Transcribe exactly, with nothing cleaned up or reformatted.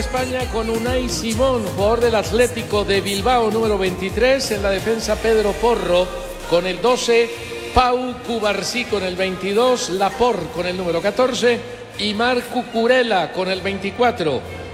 España con Unai Simón, jugador del Atlético de Bilbao, número veintitrés. En la defensa, Pedro Porro con el doce, Pau Cubarsí con el veintidós, Laporte con el número catorce y Marc Cucurella con el veinticuatro.